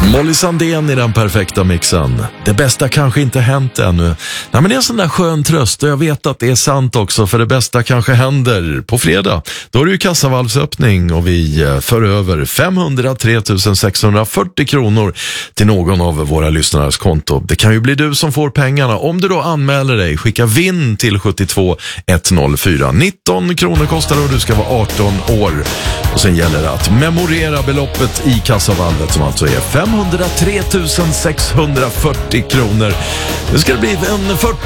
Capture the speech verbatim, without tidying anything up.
Molly Sandén i den perfekta mixen. Det bästa kanske inte hänt ännu. Nej, men det är en sån där skön tröst, och jag vet att det är sant också, för det bästa kanske händer på fredag. Då är det ju kassavalvsöppning och vi för över femhundratre tusen sexhundrafyrtio kronor till någon av våra lyssnares konto. Det kan ju bli du som får pengarna. Om du då anmäler dig, skicka vinn till sjuttiotvå etthundrafyra. nitton kronor kostar det och du ska vara arton år. Och sen gäller det att memorera beloppet i kassavalvet, som alltså är femhundratre tusen sexhundrafyrtio kronor. Det ska bli en fyrtio